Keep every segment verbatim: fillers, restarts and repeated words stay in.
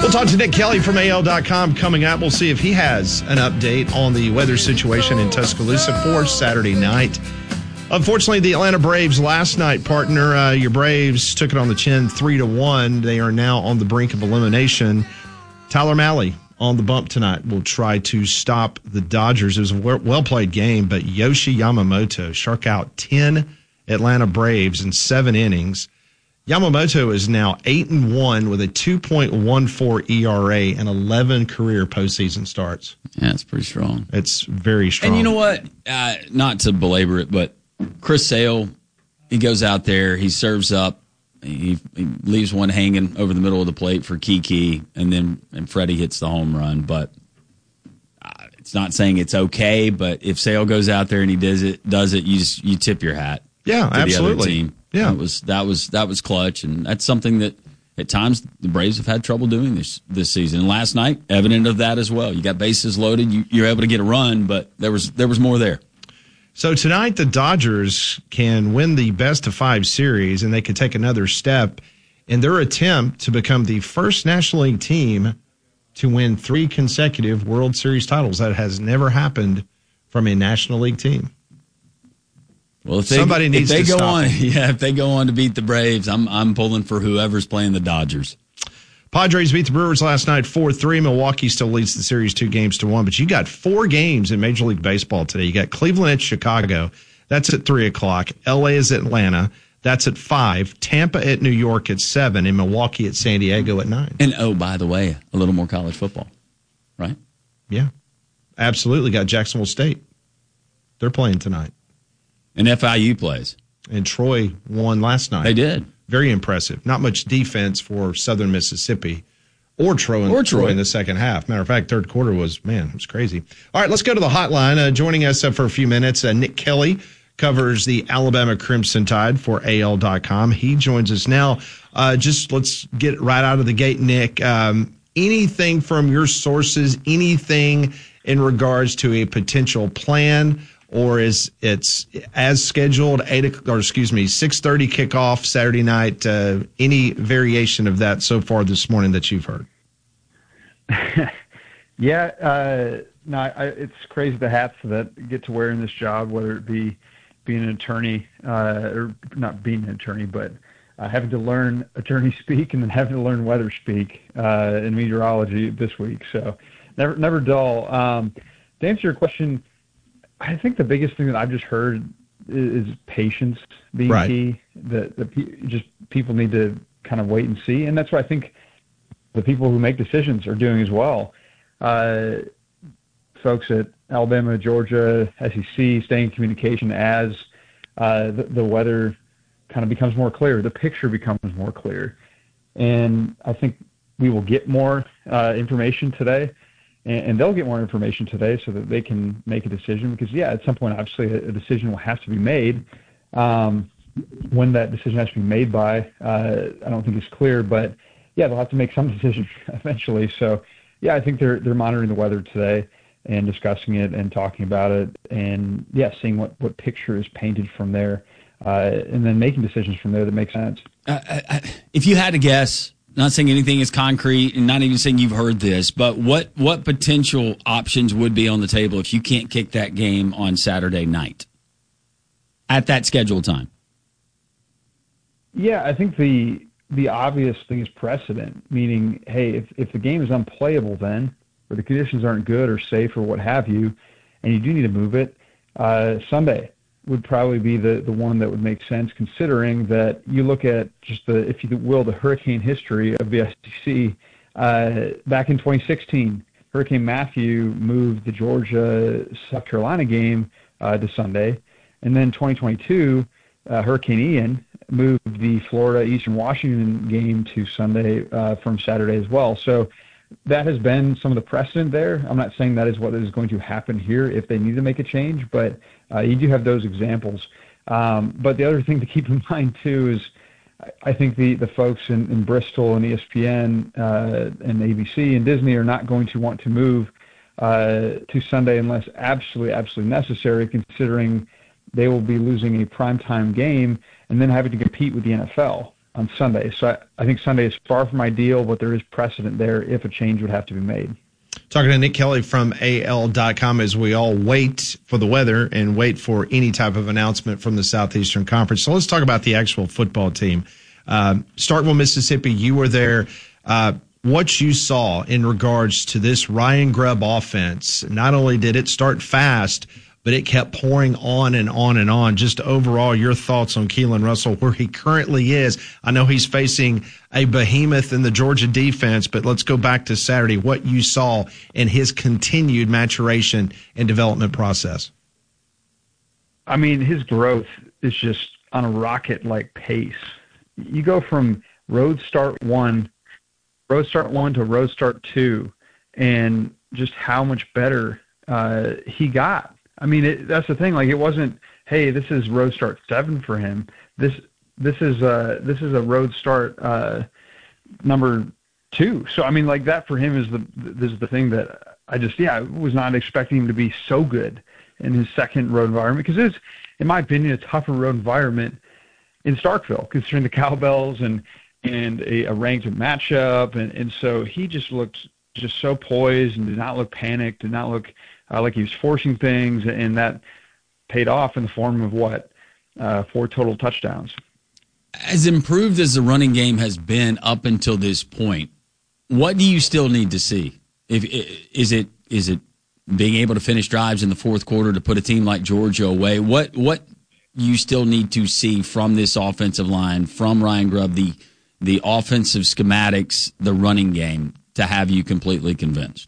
We'll talk to Nick Kelly from A L dot com coming up. We'll see if he has an update on the weather situation in Tuscaloosa for Saturday night. Unfortunately, the Atlanta Braves last night, partner, uh, your Braves took it on the chin three to one. They are now on the brink of elimination. Tyler Mahle on the bump tonight will try to stop the Dodgers. It was a well-played game, but Yoshi Yamamoto struck out ten Atlanta Braves in seven innings. Yamamoto is now eight and one with a two point one four E R A and eleven career postseason starts. Yeah, it's pretty strong. It's very strong. And you know what? Uh, not to belabor it, but Chris Sale, he goes out there, he serves up, he, he leaves one hanging over the middle of the plate for Kiki, and then and Freddie hits the home run. But uh, it's not saying it's okay. But if Sale goes out there and he does it, does it, you just you tip your hat. Yeah, to absolutely. The other team. Yeah, that was that was that was clutch, and that's something that at times the Braves have had trouble doing this this season. And last night, evident of that as well. You got bases loaded, you, you're able to get a run, but there was there was more there. So tonight, the Dodgers can win the best of five series, and they could take another step in their attempt to become the first National League team to win three consecutive World Series titles. That has never happened from a National League team. Well, if they, somebody needs if they to go stop on, them. yeah, if they go on to beat the Braves, I'm I'm pulling for whoever's playing the Dodgers. Padres beat the Brewers last night four three. Milwaukee still leads the series two games to one, but you got four games in Major League Baseball today. You got Cleveland at Chicago. That's at three o'clock. L A is Atlanta. That's at five. Tampa at New York at seven, and Milwaukee at San Diego at nine. And, oh, by the way, a little more college football, right? Yeah, absolutely. Got Jacksonville State. They're playing tonight. And F I U plays. And Troy won last night. They did. Very impressive. Not much defense for Southern Mississippi or Troy, or Troy Troy in the second half. Matter of fact, third quarter was, man, it was crazy. All right, let's go to the hotline. Uh, joining us uh, for a few minutes, uh, Nick Kelly covers the Alabama Crimson Tide for A L dot com. He joins us now. Uh, just let's get right out of the gate, Nick. Um, anything from your sources, anything in regards to a potential plan, or is it's as scheduled, eight or excuse me, six thirty kickoff Saturday night? Uh, any variation of that so far this morning that you've heard? yeah, uh, no, I, it's crazy the hats that get to wear in this job, whether it be being an attorney uh, or not being an attorney, but uh, having to learn attorney speak and then having to learn weather speak uh, in meteorology this week. So never, never dull. Um, to answer your question, I think the biggest thing that I've just heard is, is patience being right. key. That the pe- just people need to kind of wait and see, and that's what I think the people who make decisions are doing as well. Uh, folks at Alabama, Georgia, S E C, staying in communication as uh, the, the weather kind of becomes more clear, the picture becomes more clear, and I think we will get more uh, information today. And they'll get more information today so that they can make a decision because, yeah, at some point, obviously, a decision will have to be made. Um, when that decision has to be made by, uh, I don't think it's clear. But, yeah, they'll have to make some decision eventually. So, yeah, I think they're they're monitoring the weather today and discussing it and talking about it and, yeah, seeing what, what picture is painted from there uh, and then making decisions from there that make sense. Uh, I, if you had to guess, not saying anything is concrete and not even saying you've heard this, but what, what potential options would be on the table if you can't kick that game on Saturday night at that scheduled time? Yeah, I think the the obvious thing is precedent, meaning, hey, if, if the game is unplayable then, or the conditions aren't good or safe or what have you, and you do need to move it, uh, Sunday would probably be the, the one that would make sense, considering that you look at just the, if you will, the hurricane history of the S E C. Uh, back in twenty sixteen, Hurricane Matthew moved the Georgia-South Carolina game uh, to Sunday. And then twenty twenty-two, uh, Hurricane Ian moved the Florida-Eastern Washington game to Sunday uh, from Saturday as well. So that has been some of the precedent there. I'm not saying that is what is going to happen here if they need to make a change, but uh, you do have those examples. Um, but the other thing to keep in mind, too, is I think the, the folks in, in Bristol and E S P N uh, and A B C and Disney are not going to want to move uh, to Sunday unless absolutely, absolutely necessary, considering they will be losing a primetime game and then having to compete with the N F L. on Sunday. So I, I think Sunday is far from ideal, but there is precedent there if a change would have to be made. Talking to Nick Kelly from A L dot com as we all wait for the weather and wait for any type of announcement from the Southeastern Conference. So let's talk about the actual football team. Uh, Starkville, Mississippi, you were there. Uh, what you saw in regards to this Ryan Grubb offense, not only did it start fast, but it kept pouring on and on and on. Just overall, your thoughts on Keelan Russell, where he currently is. I know he's facing a behemoth in the Georgia defense, but let's go back to Saturday, what you saw in his continued maturation and development process. I mean, his growth is just on a rocket-like pace. You go from road start one, road start one to road start two, and just how much better uh, he got. I mean, it, that's the thing. Like, it wasn't, hey, this is road start seven for him. This this is a this is a road start uh, number two. So I mean, like, that for him is the this is the thing that I just yeah I was not expecting him to be so good in his second road environment, because it's, in my opinion, a tougher road environment in Starkville, considering the cowbells and and a, a ranked matchup, and and so he just looked just so poised and did not look panicked, did not look Uh, like he was forcing things, and that paid off in the form of what? Uh, four total touchdowns. As improved as the running game has been up until this point, what do you still need to see? If is it is it being able to finish drives in the fourth quarter to put a team like Georgia away? What what you still need to see from this offensive line, from Ryan Grubb, the the offensive schematics, the running game, to have you completely convinced?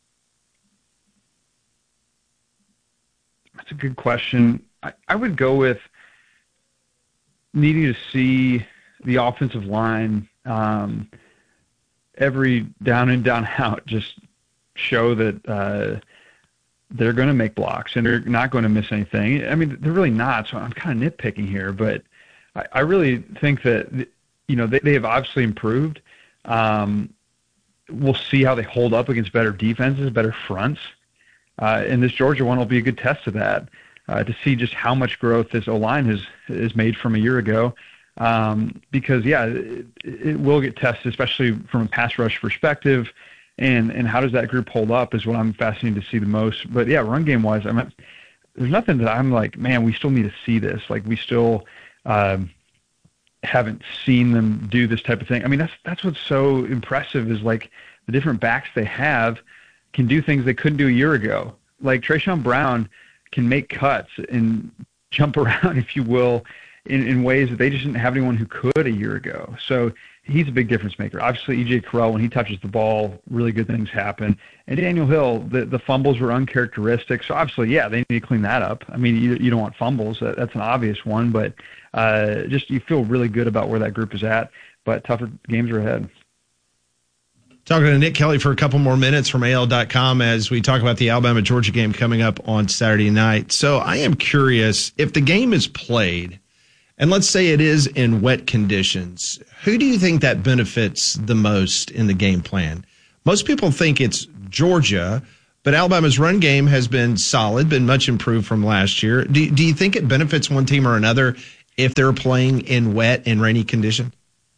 That's a good question. I, I would go with needing to see the offensive line um, every down in, down out just show that uh, they're going to make blocks and they're not going to miss anything. I mean, they're really not, so I'm kind of nitpicking here, but I, I really think that, you know, they, they have obviously improved. Um, we'll see how they hold up against better defenses, better fronts. Uh, and this Georgia one will be a good test of that, uh, to see just how much growth this O-line has, has made from a year ago. Um, because, yeah, it, it will get tested, especially from a pass rush perspective. And, and how does that group hold up is what I'm fascinated to see the most. But, yeah, run game-wise, I mean, there's nothing that I'm like, man, we still need to see this. Like, we still um, haven't seen them do this type of thing. I mean, that's that's what's so impressive is, like, the different backs they have can do things they couldn't do a year ago. Like Trayshawn Brown can make cuts and jump around, if you will, in, in ways that they just didn't have anyone who could a year ago. So he's a big difference maker. Obviously, E J Carell, when he touches the ball, really good things happen. And Daniel Hill, the, the fumbles were uncharacteristic. So obviously, yeah, they need to clean that up. I mean, you, you don't want fumbles. That, that's an obvious one. But uh, just you feel really good about where that group is at. But tougher games are ahead. Talking to Nick Kelly for a couple more minutes from A L dot com as we talk about the Alabama-Georgia game coming up on Saturday night. So I am curious, if the game is played, and let's say it is in wet conditions, who do you think that benefits the most in the game plan? Most people think it's Georgia, but Alabama's run game has been solid, been much improved from last year. Do, do you think it benefits one team or another if they're playing in wet and rainy conditions?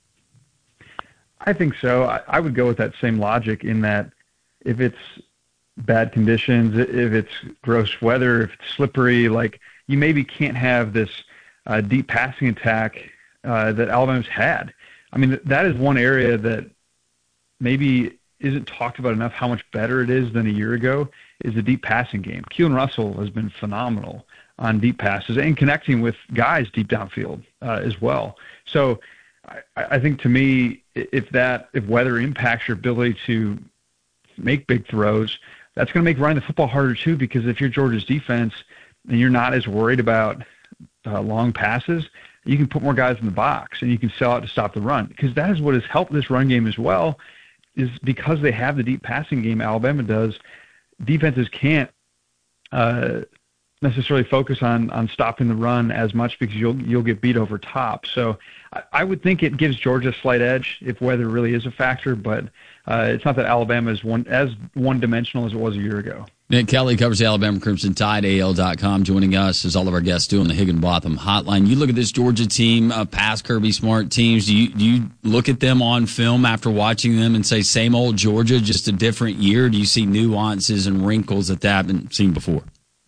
I think so. I, I would go with that same logic in that if it's bad conditions, if it's gross weather, if it's slippery, like you maybe can't have this uh, deep passing attack uh, that Alabama's had. I mean, that is one area that maybe isn't talked about enough, how much better it is than a year ago, is the deep passing game. Keelan Russell has been phenomenal on deep passes and connecting with guys deep downfield uh, as well. So I, I think to me, if that if weather impacts your ability to make big throws, that's going to make running the football harder too, because if you're Georgia's defense and you're not as worried about uh, long passes, you can put more guys in the box and you can sell out to stop the run, because that is what has helped this run game as well, is because they have the deep passing game Alabama does, defenses can't uh, necessarily focus on on stopping the run as much because you'll you'll get beat over top. So I, I would think it gives Georgia a slight edge if weather really is a factor, but uh, it's not that Alabama is one as one-dimensional as it was a year ago. Nick Kelly covers the Alabama Crimson Tide, A L dot com, joining us as all of our guests do on the Higginbotham Hotline. You look at this Georgia team, uh, past Kirby Smart teams. Do you, do you look at them on film after watching them and say, same old Georgia, just a different year? Do you see nuances and wrinkles that they haven't seen before?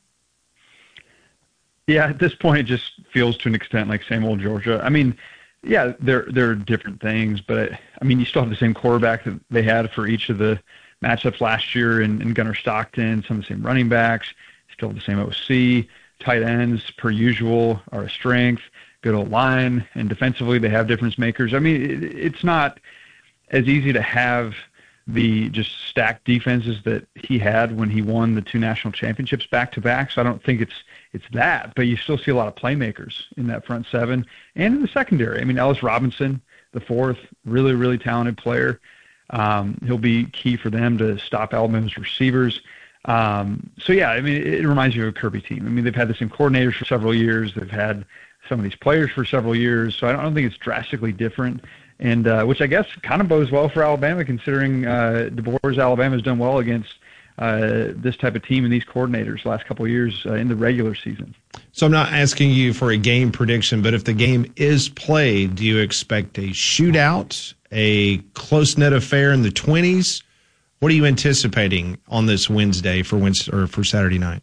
Yeah, at this point, it just feels to an extent like same old Georgia. I mean, yeah, they're they're different things, but I mean, you still have the same quarterback that they had for each of the matchups last year, in, in Gunnar Stockton, some of the same running backs, still have the same O C, tight ends per usual are a strength, good old line, and defensively they have difference makers. I mean, it, it's not as easy to have the just stacked defenses that he had when he won the two national championships back to back. So I don't think it's it's that, but you still see a lot of playmakers in that front seven and in the secondary. I mean, Ellis Robinson, the fourth, really, really talented player. Um, he'll be key for them to stop Alabama's receivers. Um, so yeah, I mean, it, it reminds you of a Kirby team. I mean, they've had the same coordinators for several years. They've had some of these players for several years. So I don't, I don't think it's drastically different. And uh, which I guess kind of bodes well for Alabama, considering uh, DeBoer's Alabama has done well against uh, this type of team and these coordinators the last couple of years uh, in the regular season. So I'm not asking you for a game prediction, but if the game is played, do you expect a shootout, a close-knit affair in the twenties? What are you anticipating on this Wednesday for Wednesday or for Saturday night?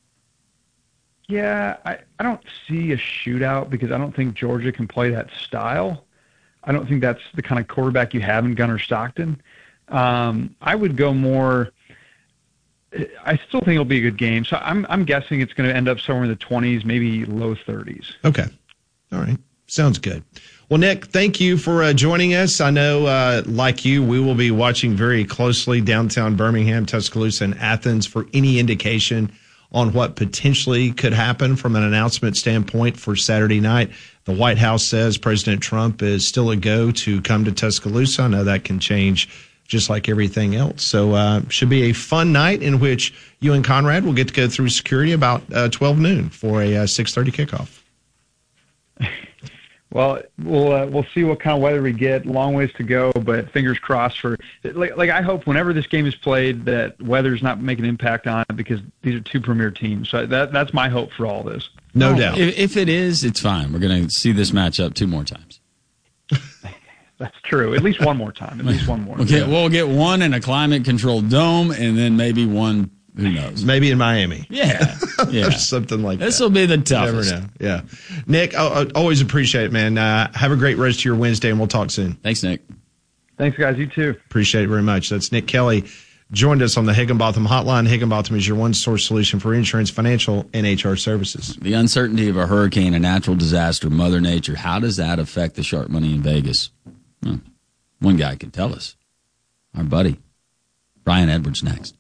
Yeah, I, I don't see a shootout because I don't think Georgia can play that style. I don't think that's the kind of quarterback you have in Gunnar Stockton. Um, I would go more – I still think it'll be a good game. So I'm I'm guessing it's going to end up somewhere in the twenties, maybe low thirties. Okay. All right. Sounds good. Well, Nick, thank you for uh, joining us. I know, uh, like you, we will be watching very closely downtown Birmingham, Tuscaloosa, and Athens for any indication on what potentially could happen from an announcement standpoint for Saturday night. The White House says President Trump is still a go to come to Tuscaloosa. I know that can change just like everything else. So uh should be a fun night in which you and Conrad will get to go through security about uh, twelve noon for a uh, six thirty kickoff. Well, we'll uh, we'll see what kind of weather we get. Long ways to go, but fingers crossed for like, like I hope whenever this game is played that weather's not making an impact on it because these are two premier teams. So that that's my hope for all this. No well, doubt. If, if it is, it's fine. We're going to see this matchup two more times. That's true. At least one more time. At least one more. We'll get, we'll get one in a climate-controlled dome, and then maybe one. Who knows? Maybe in Miami. Yeah, yeah, or something like this that. This will be the toughest. You never know. Yeah, Nick, I, I always appreciate it, man. Uh, have a great rest of your Wednesday, and we'll talk soon. Thanks, Nick. Thanks, guys. You too. Appreciate it very much. That's Nick Kelly. Joined us on the Higginbotham Hotline. Higginbotham is your one-source solution for insurance, financial, and H R services. The uncertainty of a hurricane, a natural disaster, Mother Nature, how does that affect the sharp money in Vegas? Well, one guy can tell us. Our buddy, Brian Edwards, next.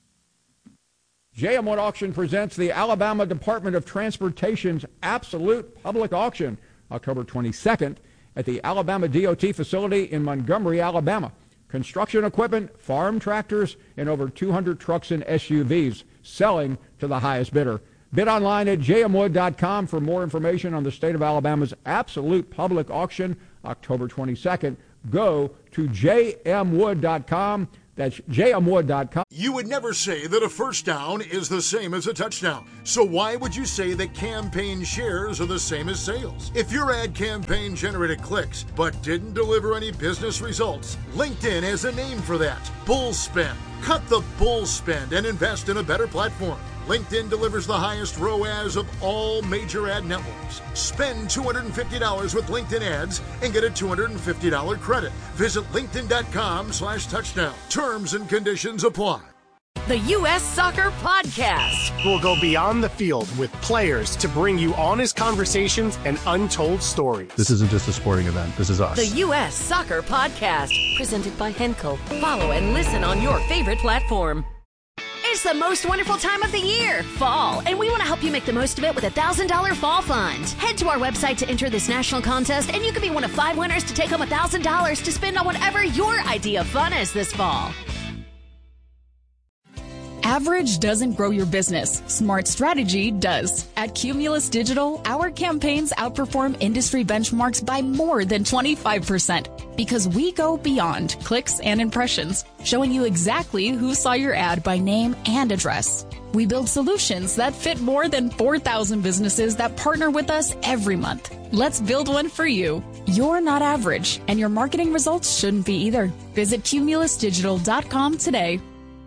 J M Wood Auction presents the Alabama Department of Transportation's Absolute Public Auction, October twenty-second, at the Alabama D O T facility in Montgomery, Alabama. Construction equipment, farm tractors, and over two hundred trucks and S U Vs selling to the highest bidder. Bid online at j m wood dot com for more information on the state of Alabama's Absolute Public Auction, October twenty-second. Go to j m wood dot com. That's j m wood dot com. You would never say that a first down is the same as a touchdown. So why would you say that campaign shares are the same as sales? If your ad campaign generated clicks but didn't deliver any business results, LinkedIn has a name for that. Bull spend. Cut the bull spend and invest in a better platform. LinkedIn delivers the highest R O A S of all major ad networks. Spend two hundred fifty dollars with LinkedIn ads and get a two hundred fifty dollars credit. Visit linkedin dot com slash touchdown. Terms and conditions apply. The U S Soccer Podcast. We'll go beyond the field with players to bring you honest conversations and untold stories. This isn't just a sporting event. This is us. The U S Soccer Podcast. Presented by Henkel. Follow and listen on your favorite platform. It's the most wonderful time of the year, fall, and we want to help you make the most of it with a one thousand dollars fall fund. Head to our website to enter this national contest, and you could be one of five winners to take home one thousand dollars to spend on whatever your idea of fun is this fall. Average doesn't grow your business. Smart strategy does. At Cumulus Digital, our campaigns outperform industry benchmarks by more than twenty-five percent because we go beyond clicks and impressions, showing you exactly who saw your ad by name and address. We build solutions that fit more than four thousand businesses that partner with us every month. Let's build one for you. You're not average, and your marketing results shouldn't be either. Visit cumulus digital dot com today.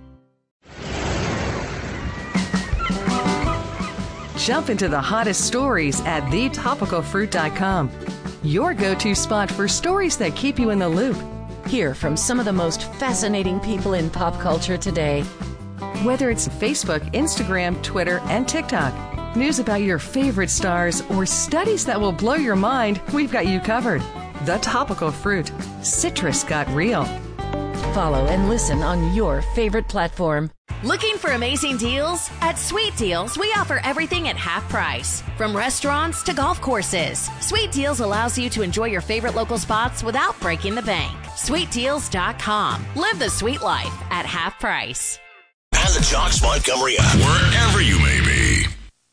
Jump into the hottest stories at the topical fruit dot com. Your go-to spot for stories that keep you in the loop. Hear from some of the most fascinating people in pop culture today. Whether it's Facebook, Instagram, Twitter, and TikTok, news about your favorite stars, or studies that will blow your mind, we've got you covered. The Topical Fruit. Citrus got real. Follow and listen on your favorite platform. Looking for amazing deals? At Sweet Deals, we offer everything at half price. From restaurants to golf courses, Sweet Deals allows you to enjoy your favorite local spots without breaking the bank. sweet deals dot com. Live the sweet life at half price. And the Jocks Montgomery app, wherever you